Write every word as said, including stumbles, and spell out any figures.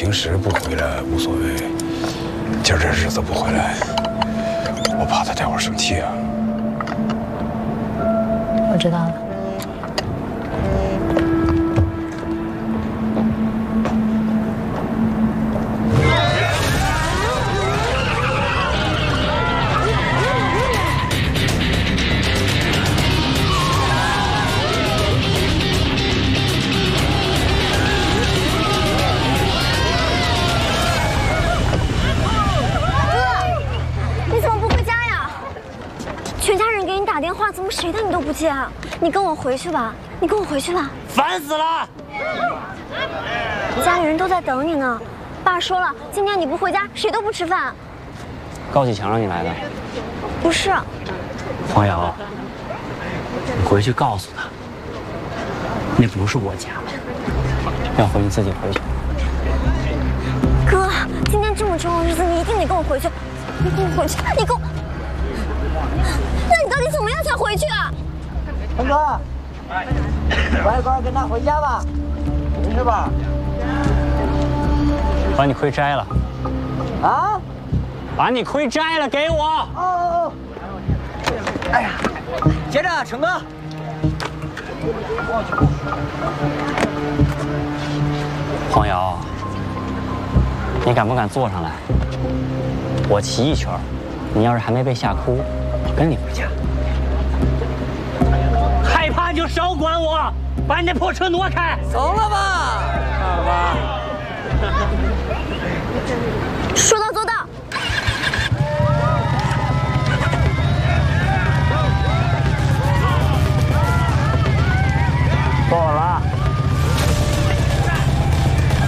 平时不回来无所谓，今儿这日子不回来，我怕他待会儿生气啊。 我知道了。 打电话怎么谁的你都不接啊？你跟我回去吧，你跟我回去吧。 烦死了！ 家里人都在等你呢。爸说了，今天你不回家，谁都不吃饭。 高启强让你来的？ 不是。 黄瑶，你回去告诉他，那不是我家，要回你自己回去。 哥，今天这么重要的日子，你一定得跟我回去。你跟我回去，你跟我。 那你到底怎么样才回去啊？ 陈哥，我一块儿跟他回家吧，没事吧？ 把你盔摘了。 啊？ 把你盔摘了，给我。 哦哦哦。哎呀，接着，陈哥。 黄瑶，你敢不敢坐上来？我骑一圈，你要是还没被吓哭。 我跟你回家，害怕就少管我，把你那破车挪开。 走了吧， 好吧。 说到做到。 坐好了。